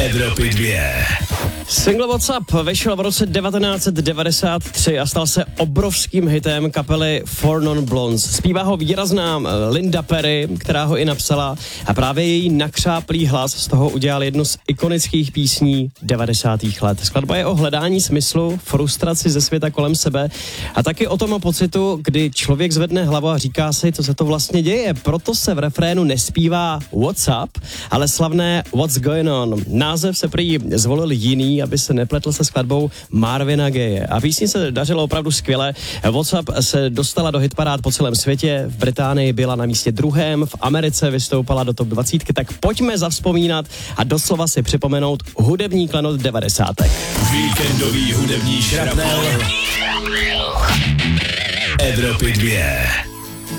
Evropy 2. Single WhatsApp vyšel v roce 1993 a stal se obrovským hitem kapely Four Non Blondes. Zpívá ho výrazná Linda Perry, která ho i napsala, a právě její nakřáplý hlas z toho udělal jednu z ikonických písní 90. let. Skladba je o hledání smyslu, frustraci ze světa kolem sebe a taky o tom pocitu, kdy člověk zvedne hlavu a říká si, co se to vlastně děje. Proto se v refrénu nespívá WhatsApp, ale slavné What's Going On. Název se prý zvolil jiný, aby se nepletl se skladbou Marvina Gaye. A písni se dařilo opravdu skvěle. WhatsApp se dostala do hitparád po celém světě, v Británii byla na místě 2., v Americe vystoupala do top 20, tak pojďme zavzpomínat a doslova si připomenout hudební klenot 90. Víkendový hudební šrapnel Evropy 2.